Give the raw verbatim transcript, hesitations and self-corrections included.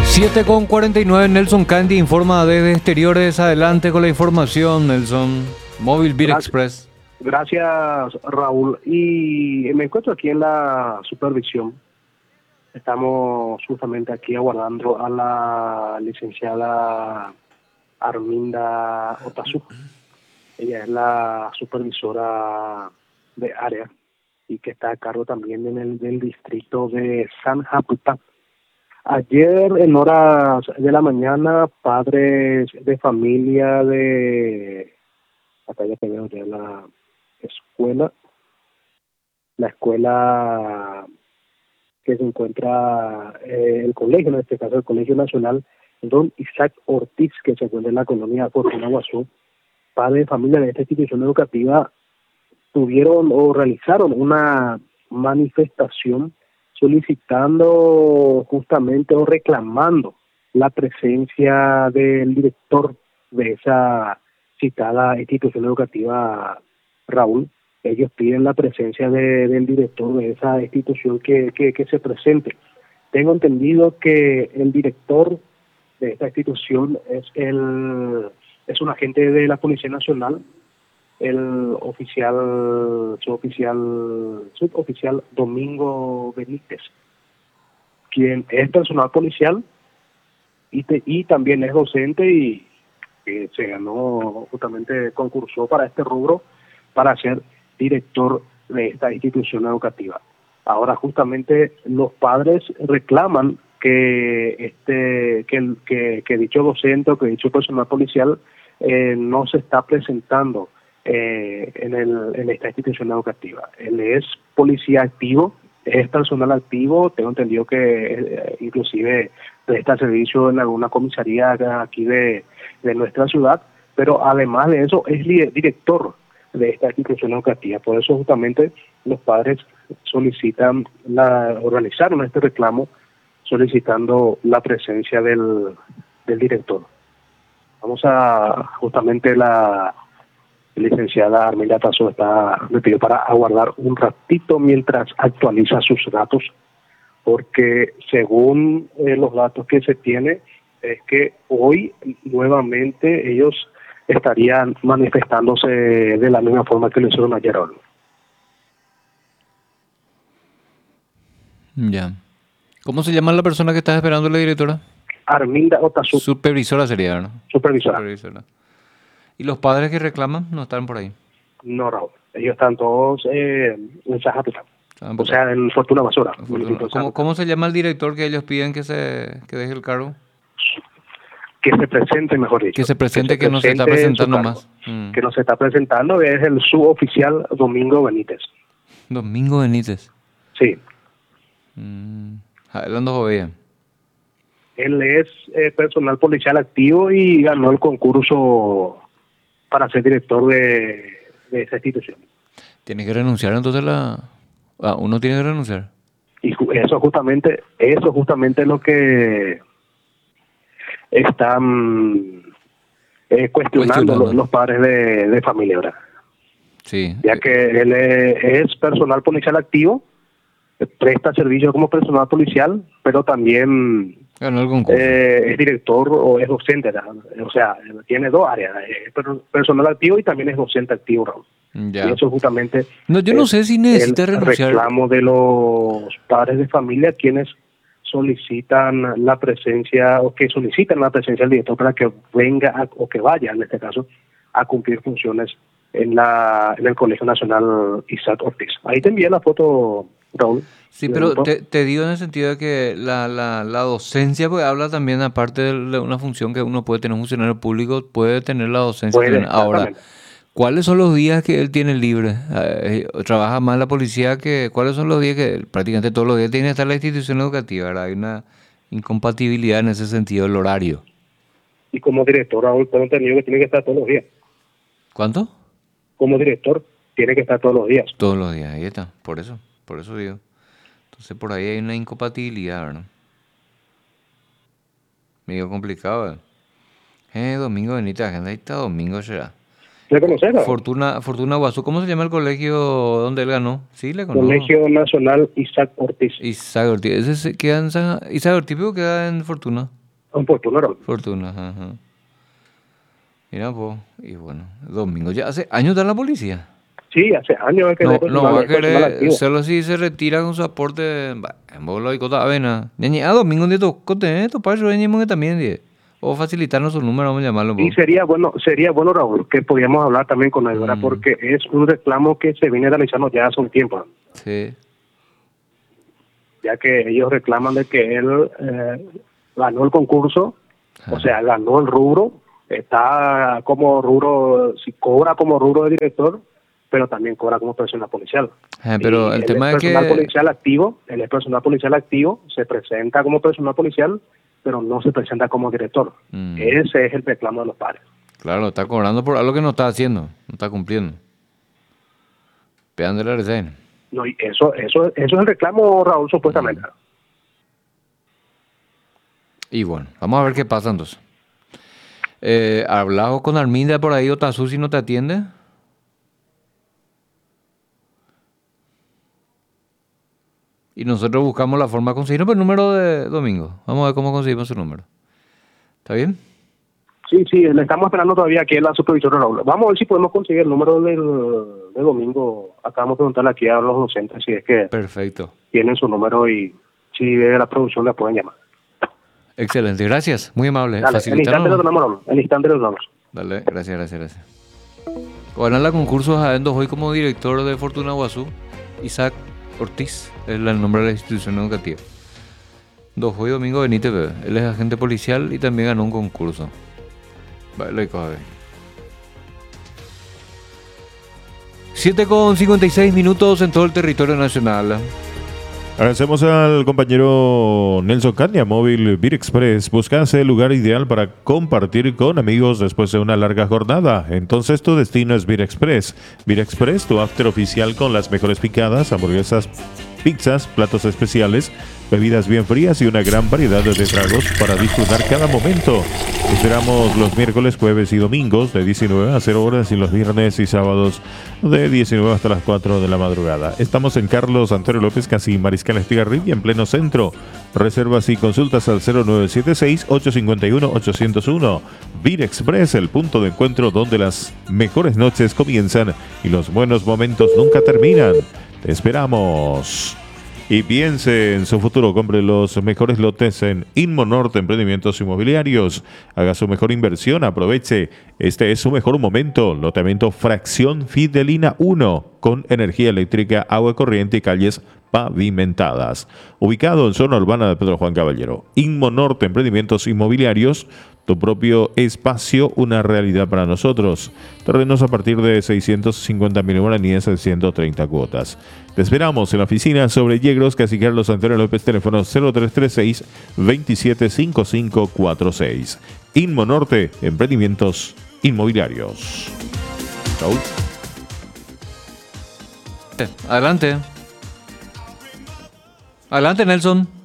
siete con cuarenta y nueve, Nelson Candy informa desde exteriores. Adelante con la información, Nelson. Móvil Beat Gracias, Express. gracias, Raúl. Y me encuentro aquí en la supervisión. Estamos justamente aquí aguardando a la licenciada Arminda Otazú. Ella es la supervisora de área y que está a cargo también en el del distrito de San Japuta. Ayer en horas de la mañana, padres de familia de, acá ya te veo ya la escuela, la escuela que se encuentra, eh, el colegio, en este caso el Colegio Nacional Don Isaac Ortiz, que se encuentra en la colonia Fortuna Guazú, padres de familia de esta institución educativa tuvieron o realizaron una manifestación solicitando justamente o reclamando la presencia del director de esa citada institución educativa, Raúl. Ellos piden la presencia de, del director de esa institución que, que, que se presente. Tengo entendido que el director de esta institución es el es un agente de la Policía Nacional, el oficial, suboficial, suboficial Domingo Benítez, quien es personal policial y, te, y también es docente y eh, se ganó, justamente concursó para este rubro para ser director de esta institución educativa. Ahora justamente los padres reclaman que este que, el, que, que dicho docente o que dicho personal policial eh, no se está presentando Eh, en, el, en esta institución educativa. Él es policía activo, es personal activo, tengo entendido que eh, inclusive presta servicio en alguna comisaría aquí de, de nuestra ciudad, pero además de eso es director de esta institución educativa. Por eso justamente los padres solicitan, la organizaron este reclamo solicitando la presencia del, del director. Vamos a justamente la licenciada Arminda Otazú está, me pidió para aguardar un ratito mientras actualiza sus datos, porque según eh, los datos que se tiene, es que hoy nuevamente ellos estarían manifestándose de la misma forma que lo hicieron ayer. Ya. ¿Cómo se llama la persona que está esperando la directora? Arminda Otazú. Supervisora sería, ¿no? Supervisora. Supervisora. ¿Y los padres que reclaman no están por ahí? No, Raúl. Ellos están todos eh, en Sajapita. O sea, en Fortuna Basura. Fortuna. ¿Cómo, ¿Cómo se llama el director que ellos piden que se que deje el cargo? Que se presente, mejor dicho. Que se presente, que, se que presente no se está presentando más. Mm. Que no se está presentando es el suboficial Domingo Benítez. Domingo Benítez. Sí. Mm. Hablando bien. Él es eh, personal policial activo y ganó el concurso para ser director de, de esa institución. Tiene que renunciar entonces la... Ah, uno tiene que renunciar. Y eso justamente, eso justamente es lo que están eh, cuestionando los, los padres de, de familia, ¿verdad? Sí. Ya que él es, es personal policial activo, presta servicio como personal policial, pero también ganó el concurso. Eh, es director o es docente, ¿verdad? O sea, tiene dos áreas, es personal activo y también es docente activo, Raúl. Ya. Y eso justamente no, yo no sé si necesita el renunciar. reclamo de los padres de familia quienes solicitan la presencia o que solicitan la presencia del director para que venga a, o que vaya, en este caso, a cumplir funciones en la en el Colegio Nacional Isaac Ortiz. Ahí te envié la foto, Raúl. Sí, pero te, te digo en el sentido de que la, la, la docencia, pues habla también, aparte de una función que uno puede tener, un funcionario público, puede tener la docencia. Puede, ahora, ¿cuáles son los días que él tiene libre? Eh, trabaja más la policía que... ¿Cuáles son los días que prácticamente todos los días tiene que estar la institución educativa? ¿Verdad? Hay una incompatibilidad en ese sentido, el horario. Y como director, Raúl, tengo entendido que tiene que estar todos los días. ¿Cuánto? Como director, tiene que estar todos los días. Todos los días, ahí está, por eso, por eso digo. Entonces por ahí hay una incompatibilidad, ¿verdad? Medio complicado, ¿verdad? Eh, Domingo Benítez, agenda ahí está, Domingo será. ¿Le conoces? Fortuna, Fortuna Guazú. ¿Cómo se llama el colegio donde él ganó? Sí, le conozco. Colegio Nacional Isaac Ortiz. Isaac Ortiz. ¿Ese se queda en San... Isaac Ortiz pero queda en Fortuna? En Fortuna, ¿no? Fortuna, ajá. Mira, pues, y bueno, Domingo, ya hace años está en la policía. Sí, hace años que no, no, no va a querer, solo si se retira con su aporte, en bolo y cota avena. A Domingo de to, cote, esto para eso que también, die. O facilitarnos su número, vamos a llamarlo. Y sería bueno, sería bueno, Raúl, que podíamos hablar también con él, ¿verdad? Mm. Porque es un reclamo que se viene realizando ya hace un tiempo. Sí. Ya que ellos reclaman de que él eh, ganó el concurso, ah. o sea, ganó el rubro, está como rubro, si cobra como rubro de director, pero también cobra como personal policial. Ah, pero y el tema es que... personal policial activo, él es personal policial activo, se presenta como personal policial, pero no se presenta como director. Mm. Ese es el reclamo de los padres. Claro, está cobrando por algo que no está haciendo, no está cumpliendo. Pegan de la reseña. No, y eso, eso, eso es el reclamo, Raúl, supuestamente. Mm. Y bueno, vamos a ver qué pasa entonces. Eh, ¿Hablado con Arminda por ahí o Tazú si no te atiende? Y nosotros buscamos la forma de conseguirlo, pero el número de Domingo. Vamos a ver cómo conseguimos su número. ¿Está bien? Sí, sí, le estamos esperando todavía que es la supervisora Raúl. Vamos a ver si podemos conseguir el número del, de Domingo. Acabamos de preguntarle aquí a los docentes si es que Perfecto. Tienen su número y si de la producción le pueden llamar. Excelente, gracias. Muy amable. Dale, en instante lo damos, en instante lo damos. Dale, gracias, gracias, gracias. Ganar la concurso Adendo hoy como director de Fortuna Guazú, Isaac Ortiz, es el nombre de la institución educativa. Dos hoy Domingo Benítez, él es agente policial y también ganó un concurso. Vale, coge. siete con cincuenta y seis minutos en todo el territorio nacional. Agradecemos al compañero Nelson Caña, móvil Vir Express. Buscas el lugar ideal para compartir con amigos después de una larga jornada. Entonces tu destino es Vir Express. Vir Express, tu after oficial con las mejores picadas, hamburguesas, pizzas, platos especiales, bebidas bien frías y una gran variedad de tragos para disfrutar cada momento. Esperamos los miércoles, jueves y domingos de diecinueve a cero horas y los viernes y sábados de diecinueve hasta las cuatro de la madrugada. Estamos en Carlos Antonio López, casi Mariscal Estigarribia, en pleno centro. Reservas y consultas al cero nueve siete seis, ocho cinco uno, ocho cero uno. Vir Express, el punto de encuentro donde las mejores noches comienzan y los buenos momentos nunca terminan. Te esperamos. Y piense en su futuro, compre los mejores lotes en Inmonorte Emprendimientos Inmobiliarios. Haga su mejor inversión, aproveche. Este es su mejor momento. Loteamiento Fracción Fidelina uno, con energía eléctrica, agua corriente y calles pavimentadas. Ubicado en zona urbana de Pedro Juan Caballero. Inmonorte Emprendimientos Inmobiliarios. Tu propio espacio, una realidad para nosotros. Terrenos a partir de seiscientos cincuenta mil guaraníes en ciento treinta cuotas. Te esperamos en la oficina sobre Yegros, casi Carlos Antonio López, teléfono cero tres tres seis, veintisiete cincuenta y cinco cuarenta y seis. Inmonorte, Emprendimientos Inmobiliarios. Raúl. Adelante. Adelante, Nelson.